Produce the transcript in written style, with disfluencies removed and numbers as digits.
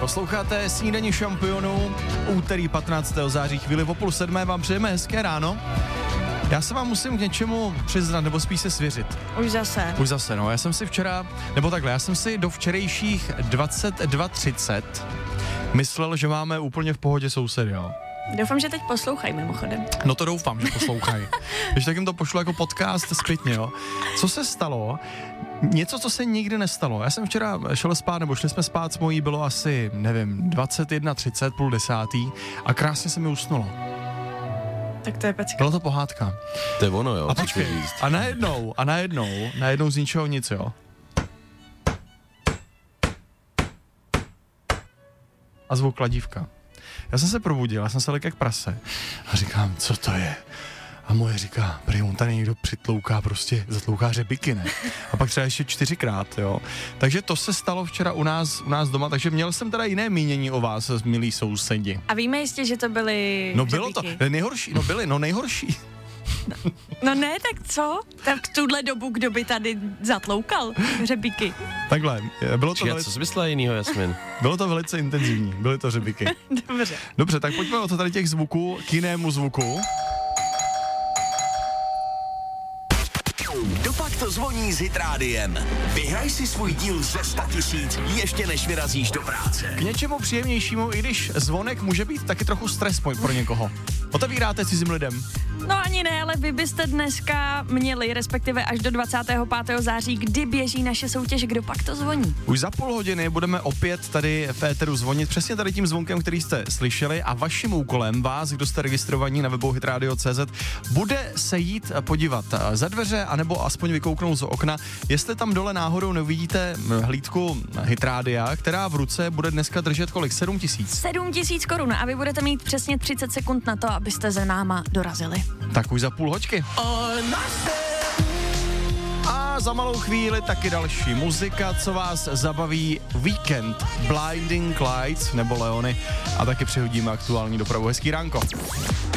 Posloucháte Snídaní šampionů, úterý 15. září, chvíli o 6:30 vám přejeme hezké ráno. Já se vám musím k něčemu přiznat, nebo spíš se svěřit. Už zase, no. Já jsem si včera, nebo takhle, já jsem si do včerejších 22:30 myslel, že máme úplně v pohodě sousedy, jo. Doufám, že teď poslouchají mimochodem. No to doufám, že poslouchají. Když tak jim to pošlu jako podcast zpětně, jo. Co se stalo? Něco, co se nikdy nestalo. Já jsem včera šel spát, nebo šli jsme spát s mojí, bylo asi, nevím, 21:30, 9:30 a krásně se mi usnulo. Tak to je pecka. Byla to pohádka. To je ono, jo. A počkej, a najednou z ničeho nic, jo. A zvuk kladívka. Já jsem se probudil, já jsem se lek jak prase a říkám, co to je? A moje říká, prý on tady někdo přitlouká, prostě zatlouká řebiky, ne? A pak třeba ještě 4krát, jo. Takže to se stalo včera u nás doma, takže měl jsem teda jiné mínění o vás, milí sousedi. A víme jistě, že to byly No řebíky. bylo to, nejhorší. No ne, tak co? Tak v tuhle dobu, kdo by tady zatloukal řebíky? Takhle, Co jsi myslela jinýho, Jasmin? bylo to velice intenzivní, byly to řebiky. Dobře, tak pojďme od tady těch zvuků k jinému zvuku. Dopak to zvoní s Hit Rádiem. Vyhraj si svůj díl ze 100 000 ještě než vyrazíš do práce. K něčemu příjemnějšímu, i když zvonek může být taky trochu stres pro někoho. Otevíráte cizím lidem. No ani ne, ale vy byste dneska měli, respektive až do 25. září, kdy běží naše soutěž Kdo pak to zvoní. Už za půl hodiny budeme opět tady v éteru zvonit přesně tady tím zvonkem, který jste slyšeli a vaším úkolem vás, kdo jste registrovaní na webu hitradio.cz, bude se jít podívat za dveře anebo aspoň vykouknout z okna, jestli tam dole náhodou neuvidíte hlídku Hitrádia, která v ruce bude dneska držet kolik? 7 000. 7 000 korun a vy budete mít přesně 30 sekund na to, abyste za náma dorazili. Tak už za půl hoďky. A za malou chvíli taky další muzika, co vás zabaví Weekend, Blinding Lights nebo Leony a taky přihodíme aktuální dopravu. Hezký ránko.